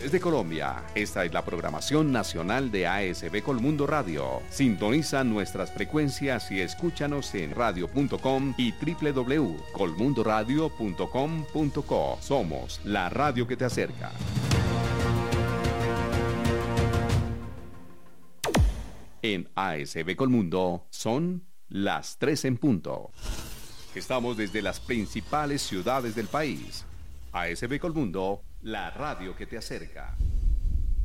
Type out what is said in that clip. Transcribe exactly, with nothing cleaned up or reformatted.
Desde Colombia, esta es la programación nacional de A S B Colmundo Radio. Sintoniza nuestras frecuencias y escúchanos en radio punto com y doble u doble u doble u punto colmundo radio punto com punto co. Somos la radio que te acerca. En A S B Colmundo son las tres en punto. Estamos desde las principales ciudades del país. A S B Colmundo, la radio que te acerca.